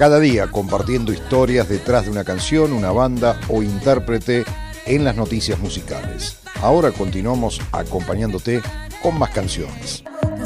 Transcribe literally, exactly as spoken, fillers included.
Cada día compartiendo historias detrás de una canción, una banda o intérprete en las noticias musicales. Ahora continuamos acompañándote con más canciones.